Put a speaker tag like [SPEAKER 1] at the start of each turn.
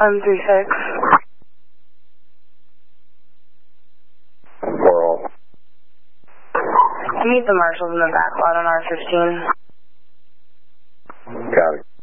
[SPEAKER 1] 136.
[SPEAKER 2] Coral.
[SPEAKER 1] Meet the marshals in the back lot on R15.
[SPEAKER 2] Got it.